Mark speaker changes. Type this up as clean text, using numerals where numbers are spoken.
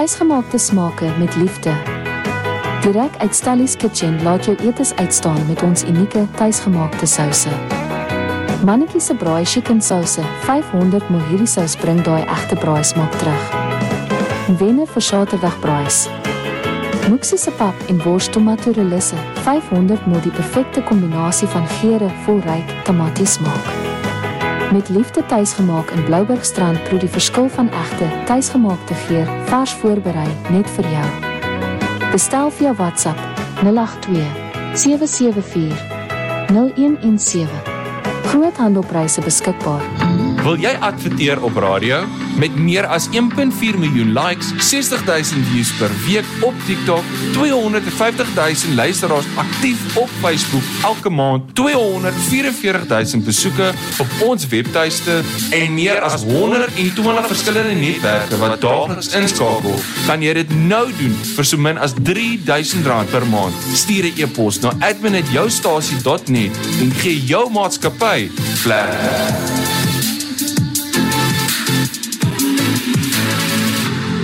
Speaker 1: Tuisgemaakte smake met liefde. Direk uit Stellies Kitchen laat jou etes uitstaan met ons unieke tuisgemaakte souse. Mannetjie se braai chicken souse, 500 ml hierdie sous bring daai egte braai smaak terug. Wenne vir Saterdagbraais. Moeksie se pap en wors tomato relisse, 500 ml die perfekte kombinasie van geure vol ryk tomatiesmaak. Met liefde tuisgemaak in Bloubergstrand proe die verskil van egte tuisgemaakte geur, vars voorberei net vir jou. Bestel via WhatsApp 082 774 0117. Groothandelpryse beskikbaar.
Speaker 2: Wil jy adverteer op radio? Met meer as 1.4 miljoen likes, 60.000 views per week op TikTok, 250.000 luisteraars aktief op Facebook elke maand, 244.000 besoeke op ons webtuiste en meer as 120 verskillende netwerke wat daagliks inskakel, kan jy dit nou doen vir so min as R3,000 per maand. Stuur 'n e-pos na admin@joustasie.net en gee jou maatskappy plek.